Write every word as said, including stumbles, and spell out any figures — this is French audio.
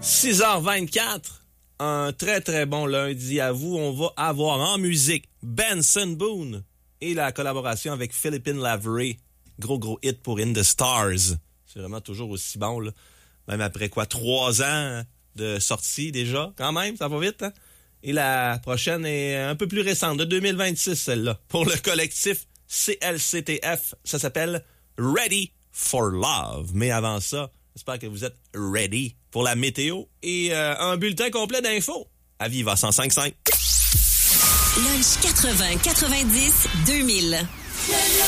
six heures vingt-quatre, un très très bon lundi à vous. On va avoir en musique Benson Boone et la collaboration avec Philippine Lavery. Gros gros hit pour In the Stars. C'est vraiment toujours aussi bon, là. Même après quoi, trois ans de sortie déjà, quand même, ça va vite, hein? Et la prochaine est un peu plus récente, de deux mille vingt-six, celle-là, pour le collectif C L C T F. Ça s'appelle Ready for Love. Mais avant ça, j'espère que vous êtes ready pour la météo et euh, un bulletin complet d'infos à Viva cent cinq virgule cinq. Lunch quatre-vingts quatre-vingt-dix deux mille.